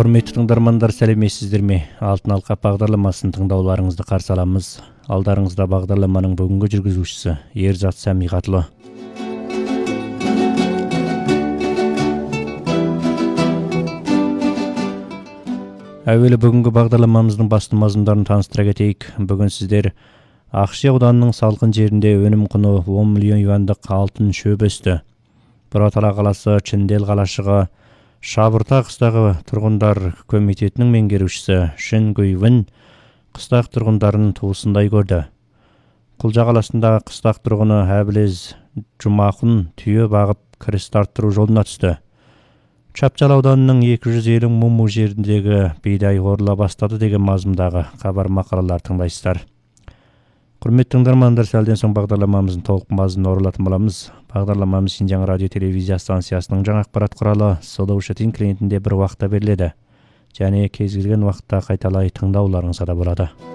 Құрметті тыңдармандар, сәлеметсіздер ме? Алтын алқа бағдарламасын тыңдауларыңызды қарсы аламыз. Алдарыңызда бағдарламаның бүгінгі жүргізушісі Ерзат Сәмиғатұлы. Әуелі бүгінгі бағдарламамыздың басты мазмұндарын таныстыра кетейік. Бүгін сіздер Ақши ауданының салқын жерінде өнім құны 10 миллион юандық алтын шөп өсті. Бұратала қаласы Чиндел қалашығы Шабырта қыстағы тұрғындар комитетінің меңгерушісі Шын Гүйвін қыстақ тұрғындарын туысындай көрді. Құлжа қаласындағы қыстақ тұрғыны Әбілез Жұмақын түйе бағып кіріс арттыру жолына түсті. Чапчал ауданының 250 мұму жеріндегі бидай орыла бастады деген мазмұндағы хабар мақалалар тыңдайсыздар. Құрметті тыңдармандар, сәлден соң бағдарламамыздың толық мазмұнын оралатын боламыз. Бағдарламамыз Шинжаң радио телевизия станциясының жаңа ақпарат құралы Солоушатин клиентінде бір уақытта беріледі. Және кез келген уақытта қайталай тыңдауларыңызға да болады.